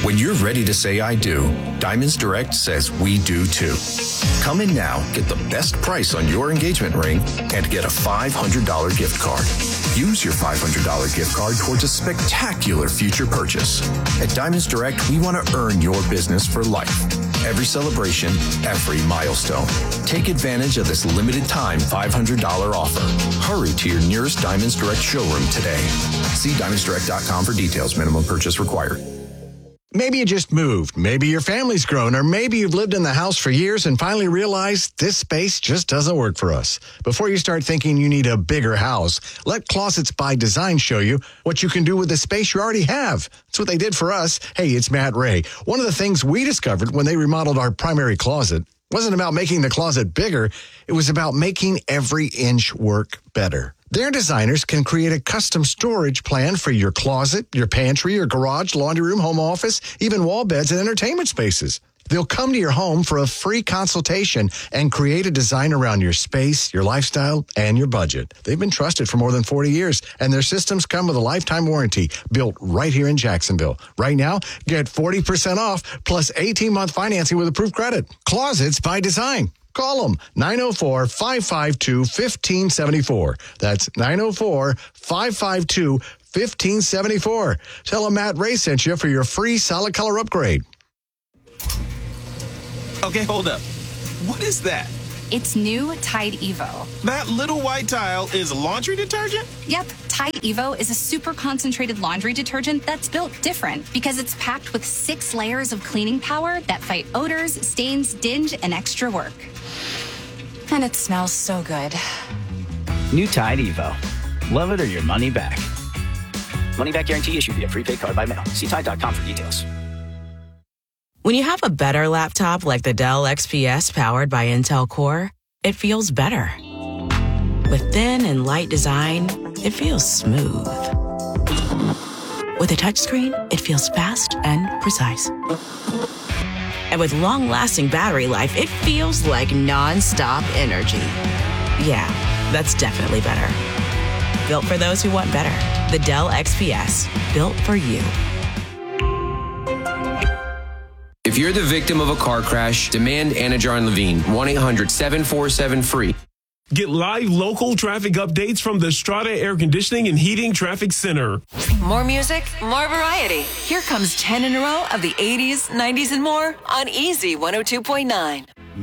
When you're ready to say I do, Diamonds Direct says we do too. Come in now, get the best price on your engagement ring, and get a $500 gift card. Use your $500 gift card towards a spectacular future purchase. At Diamonds Direct, we want to earn your business for life. Every celebration, every milestone. Take advantage of this limited time $500 offer. Hurry to your nearest Diamonds Direct showroom today. See diamondsdirect.com for details. Minimum purchase required. Maybe you just moved, maybe your family's grown, or maybe you've lived in the house for years and finally realized this space just doesn't work for us. Before you start thinking you need a bigger house, let Closets by Design show you what you can do with the space you already have. That's what they did for us. Hey, it's Matt Ray. One of the things we discovered when they remodeled our primary closet wasn't about making the closet bigger. It was about making every inch work better. Their designers can create a custom storage plan for your closet, your pantry, your garage, laundry room, home office, even wall beds and entertainment spaces. They'll come to your home for a free consultation and create a design around your space, your lifestyle, and your budget. They've been trusted for more than 40 years, and their systems come with a lifetime warranty built right here in Jacksonville. Right now, get 40% off plus 18-month financing with approved credit. Closets by Design. Call them, 904-552-1574. That's 904-552-1574. Tell them Matt Ray sent you for your free solid color upgrade. Okay, hold up. What is that? It's new Tide Evo. That little white tile is laundry detergent? Yep, Tide Evo is a super concentrated laundry detergent that's built different because it's packed with 6 layers of cleaning power that fight odors, stains, dinge, and extra work. And it smells so good. New Tide Evo. Love it or your money back. Money back guarantee issued via prepaid card by mail. See Tide.com for details. When you have a better laptop like the Dell XPS powered by Intel Core, it feels better. With thin and light design, it feels smooth. With a touchscreen, it feels fast and precise. And with long-lasting battery life, it feels like non-stop energy. Yeah, that's definitely better. Built for those who want better. The Dell XPS. Built for you. If you're the victim of a car crash, demand Anna Jar and Levine. 1-800-747-FREE. Get live local traffic updates from the Strata Air Conditioning and Heating Traffic Center. More music, more variety. Here comes 10 in a row of the 80s, 90s, and more on Easy 102.9.